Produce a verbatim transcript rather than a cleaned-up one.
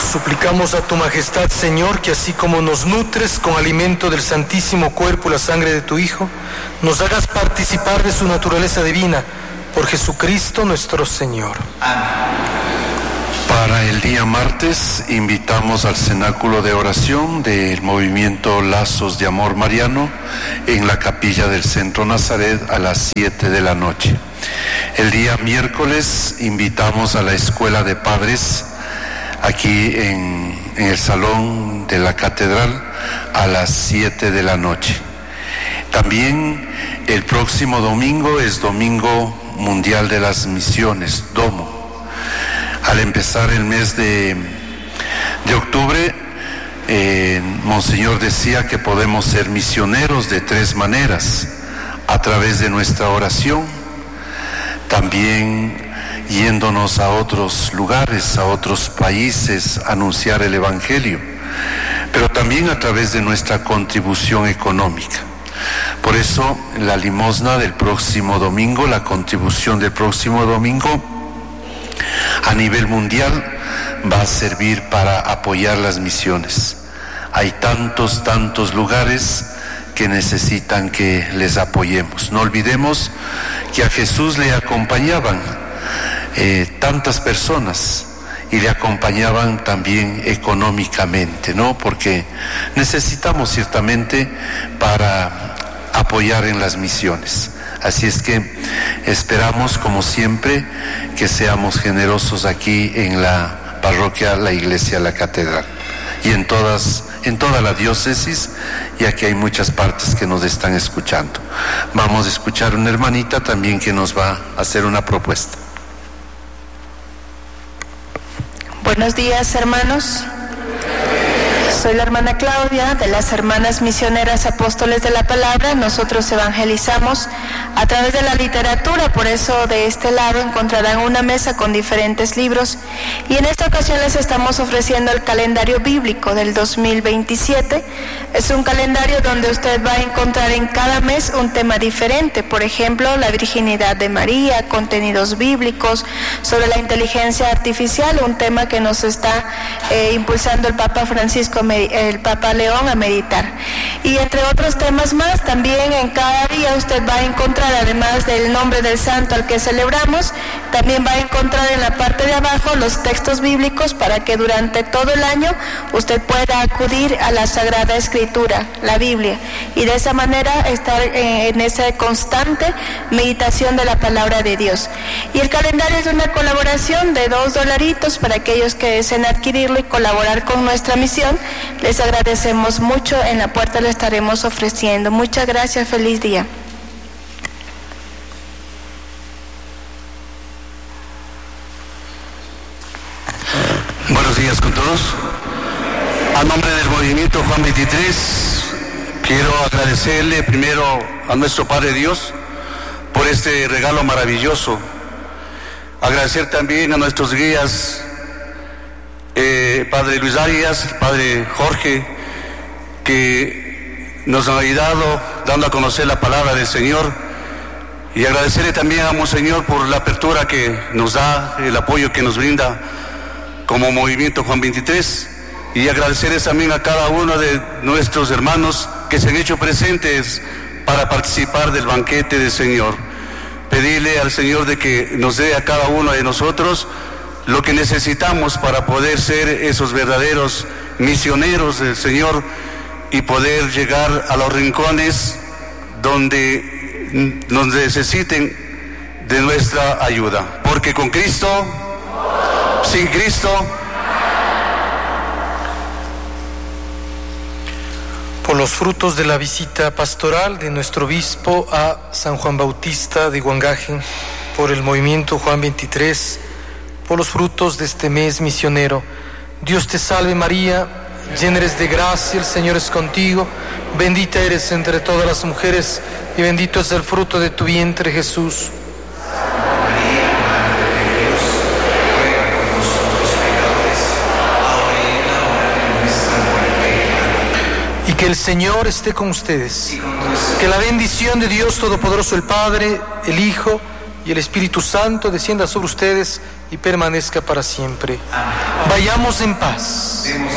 Suplicamos a tu majestad, Señor, que así como nos nutres con alimento del santísimo cuerpo y la sangre de tu Hijo, nos hagas participar de su naturaleza divina, por Jesucristo nuestro Señor. Amén. Para el día martes invitamos al cenáculo de oración del movimiento Lazos de Amor Mariano en la capilla del Centro Nazaret a las siete de la noche. El día miércoles invitamos a la Escuela de Padres aquí en, en el Salón de la Catedral a las siete de la noche. También el próximo domingo es Domingo Mundial de las Misiones, DOMO. Al empezar el mes de, de octubre, eh, Monseñor decía que podemos ser misioneros de tres maneras: a través de nuestra oración, también yéndonos a otros lugares, a otros países, a anunciar el Evangelio, pero también a través de nuestra contribución económica. Por eso la limosna del próximo domingo, la contribución del próximo domingo, a nivel mundial va a servir para apoyar las misiones. Hay tantos, tantos lugares que necesitan que les apoyemos. No olvidemos que a Jesús le acompañaban eh, tantas personas y le acompañaban también económicamente, ¿no? Porque necesitamos ciertamente para apoyar en las misiones. Así es que esperamos, como siempre, que seamos generosos aquí en la parroquia, la iglesia, la catedral y en todas, en toda la diócesis, ya que hay muchas partes que nos están escuchando. Vamos a escuchar a una hermanita también que nos va a hacer una propuesta. Buenos días, hermanos. Soy la hermana Claudia, de las Hermanas Misioneras Apóstoles de la Palabra. Nosotros evangelizamos a través de la literatura, por eso de este lado encontrarán una mesa con diferentes libros. Y en esta ocasión les estamos ofreciendo el calendario bíblico del dos mil veintisiete. Es un calendario donde usted va a encontrar en cada mes un tema diferente. Por ejemplo, la virginidad de María, contenidos bíblicos, sobre la inteligencia artificial, un tema que nos está eh, impulsando el Papa Francisco, el Papa León, a meditar. Y entre otros temas más, también en cada día usted va a encontrar, además del nombre del santo al que celebramos, también va a encontrar en la parte de abajo los textos bíblicos para que durante todo el año usted pueda acudir a la Sagrada Escritura, la Biblia, y de esa manera estar en esa constante meditación de la palabra de Dios. Y el calendario es una colaboración de dos dolaritos para aquellos que deseen adquirirlo y colaborar con nuestra misión. Les agradecemos mucho, en la puerta le estaremos ofreciendo. Muchas gracias, feliz día. Buenos días con todos. A nombre del movimiento Juan veintitrés, quiero agradecerle primero a nuestro Padre Dios por este regalo maravilloso. Agradecer también a nuestros guías, eh, Padre Luis Arias, Padre Jorge, que nos han ayudado dando a conocer la palabra del Señor, y agradecerle también a Monseñor por la apertura que nos da, el apoyo que nos brinda como movimiento Juan veintitrés, y agradecerles también a cada uno de nuestros hermanos que se han hecho presentes para participar del banquete del Señor. Pedirle al Señor de que nos dé a cada uno de nosotros lo que necesitamos para poder ser esos verdaderos misioneros del Señor y poder llegar a los rincones donde nos necesiten de nuestra ayuda. Porque con Cristo, sin Cristo. Por los frutos de la visita pastoral de nuestro obispo a San Juan Bautista de Huangaje, por el movimiento Juan veintitrés, por los frutos de este mes misionero. Dios te salve María, llena eres de gracia, el Señor es contigo, bendita eres entre todas las mujeres y bendito es el fruto de tu vientre, Jesús. Y que el Señor esté con ustedes. Que la bendición de Dios Todopoderoso, el Padre, el Hijo y el Espíritu Santo descienda sobre ustedes y permanezca para siempre. Amén. Vayamos en paz.